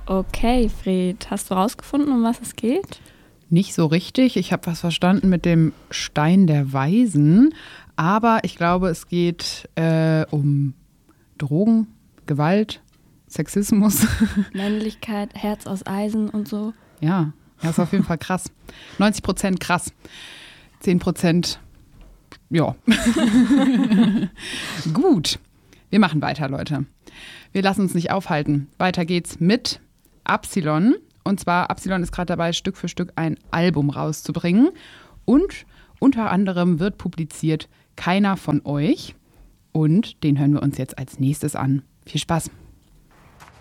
Okay, Fred, hast du rausgefunden, um was es geht? Nicht so richtig. Ich habe was verstanden mit dem Stein der Weisen. Aber ich glaube, es geht um Drogen, Gewalt, Sexismus. Männlichkeit, Herz aus Eisen und so. Ja, das ist auf jeden Fall krass. 90% krass. 10% ja. Gut, wir machen weiter, Leute. Wir lassen uns nicht aufhalten. Weiter geht's mit Absilon. Und zwar, Absilon ist gerade dabei, Stück für Stück ein Album rauszubringen. Und unter anderem wird publiziert Keiner von euch. Und den hören wir uns jetzt als nächstes an. Viel Spaß.